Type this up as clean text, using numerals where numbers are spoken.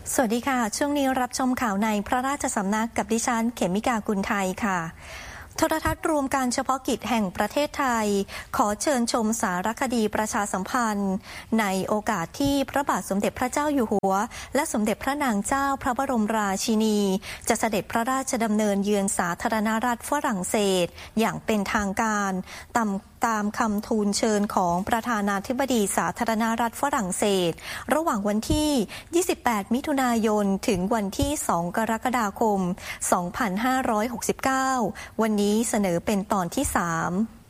สวัสดีค่ะช่วงนี้รับชมข่าวในพระราชสำนักกับดิฉันเขมิกากุลไทยค่ะโทรทัศน์รวมการเฉพาะกิจแห่งประเทศไทยขอเชิญชมสารคดีประชาสัมพันธ์ในโอกาสที่พระบาทสมเด็จพระเจ้าอยู่หัวและสมเด็จพระนางเจ้าพระบรมราชินีจะเสด็จพระราชดำเนินเยือนสาธารณรัฐฝรั่งเศสอย่างเป็นทางการตามคำทูลเชิญของประธานาธิบดีสาธารณรัฐฝรั่งเศสระหว่างวันที่ 28 มิถุนายน ถึงวันที่ 2 กรกฎาคม 2569 วันนี้เสนอเป็นตอนที่ 3